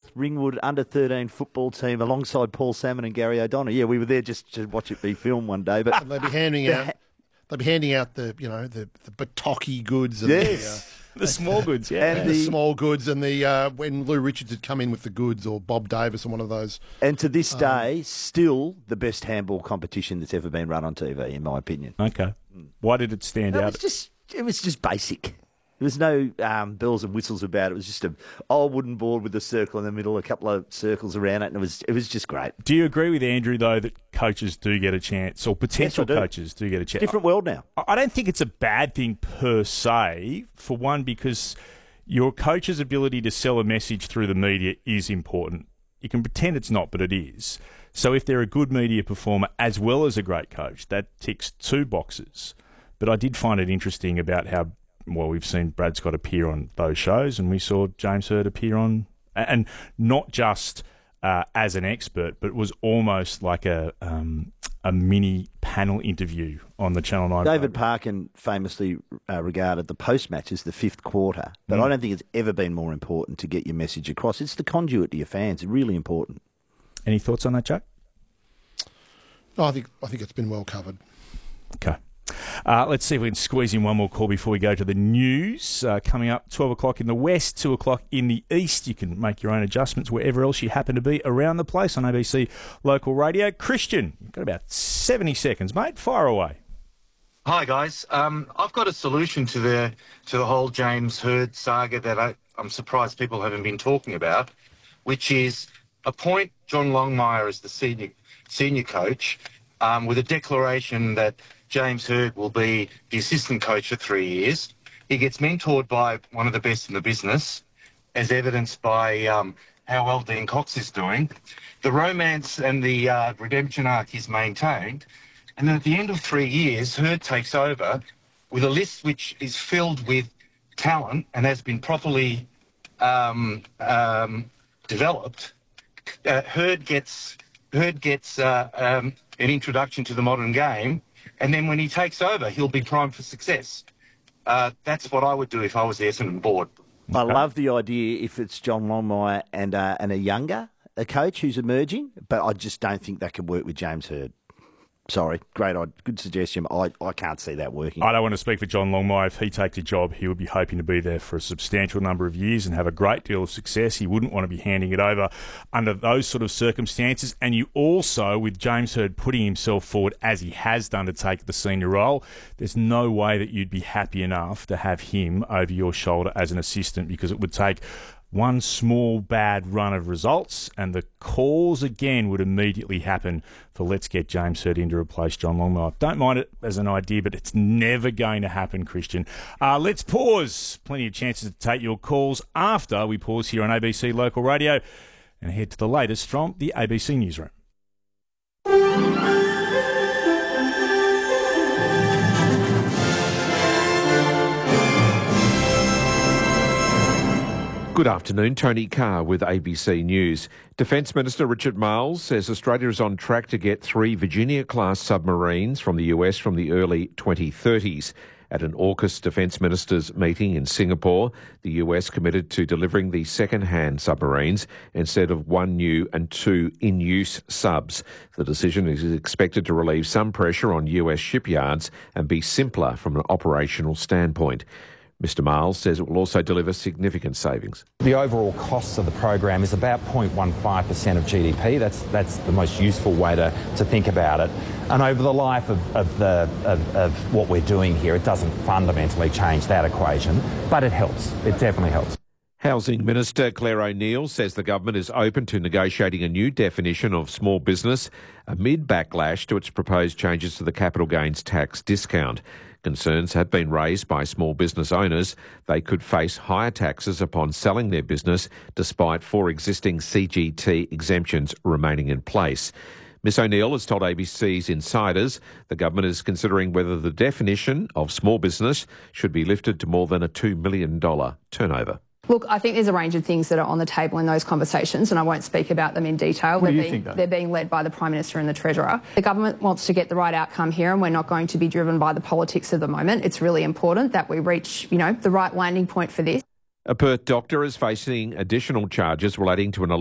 Ringwood under-13 football team alongside Paul Salmon and Gary O'Donnell. Yeah, we were there just to watch it be filmed one day. But they'd be handing out the Bataki goods and the small goods, and the small goods, and the when Lou Richards had come in with the goods, or Bob Davis and one of those. And to this day, still the best handball competition that's ever been run on TV, in my opinion. Okay. Why did it stand out? It was just basic. There was no bells and whistles about it. It was just an old wooden board with a circle in the middle, a couple of circles around it, and it was just great. Do you agree with Andrew, though, that coaches do get a chance, or potential coaches do get a chance? Different world now. I don't think it's a bad thing per se, for one, because your coach's ability to sell a message through the media is important. You can pretend it's not, but it is. So if they're a good media performer as well as a great coach, that ticks two boxes. But I did find it interesting about how, well, we've seen Brad Scott appear on those shows, and we saw James Hird appear on, and not just as an expert, but it was almost like a mini panel interview on the Channel 9. David Parkin famously regarded the post-match as the fifth quarter, but I don't think it's ever been more important to get your message across. It's the conduit to your fans. It's really important. Any thoughts on that, Jack? No, I think it's been well covered. Okay. Let's see if we can squeeze in one more call before we go to the news. Coming up, 12 o'clock in the west, 2 o'clock in the east. You can make your own adjustments wherever else you happen to be around the place on ABC Local Radio. Christian, you've got about 70 seconds, mate. Fire away. Hi, guys. I've got a solution to the whole James Hird saga that I'm surprised people haven't been talking about, which is appoint John Longmire as the senior coach with a declaration that James Hird will be the assistant coach for 3 years. He gets mentored by one of the best in the business, as evidenced by how well Dean Cox is doing. The romance and the redemption arc is maintained. And then at the end of 3 years, Hird takes over with a list which is filled with talent and has been properly developed. Hird gets an introduction to the modern game. And then when he takes over, he'll be primed for success. That's what I would do if I was the Essendon board. I love the idea if it's John Longmire and a younger coach who's emerging, but I just don't think that could work with James Hird. Sorry, good suggestion. I can't see that working. I don't want to speak for John Longmire. If he takes a job, he would be hoping to be there for a substantial number of years and have a great deal of success. He wouldn't want to be handing it over under those sort of circumstances. And you also, with James Hird putting himself forward as he has done to take the senior role, there's no way that you'd be happy enough to have him over your shoulder as an assistant, because it would take one small bad run of results and the calls again would immediately happen for let's get James Hird in to replace John Longmire. Don't mind it as an idea, but it's never going to happen, Christian. Let's pause. Plenty of chances to take your calls after we pause here on ABC Local Radio and head to the latest from the ABC Newsroom. Good afternoon, Tony Carr with ABC News. Defence Minister Richard Marles says Australia is on track to get 3 Virginia-class submarines from the US from the early 2030s. At an AUKUS Defence Ministers meeting in Singapore, the US committed to delivering the second-hand submarines instead of 1 new and 2 in-use subs. The decision is expected to relieve some pressure on US shipyards and be simpler from an operational standpoint. Mr Marles says it will also deliver significant savings. The overall costs of the program is about 0.15% of GDP. That's the most useful way to think about it. And over the life of what we're doing here, it doesn't fundamentally change that equation, but it helps. It definitely helps. Housing Minister Claire O'Neill says the government is open to negotiating a new definition of small business amid backlash to its proposed changes to the capital gains tax discount. Concerns have been raised by small business owners. They could face higher taxes upon selling their business, despite 4 existing CGT exemptions remaining in place. Ms O'Neill has told ABC's Insiders the government is considering whether the definition of small business should be lifted to more than a $2 million turnover. Look, I think there's a range of things that are on the table in those conversations, and I won't speak about them in detail. They're being led by the Prime Minister and the Treasurer. The government wants to get the right outcome here, and we're not going to be driven by the politics of the moment. It's really important that we reach, the right landing point for this. A Perth doctor is facing additional charges relating to an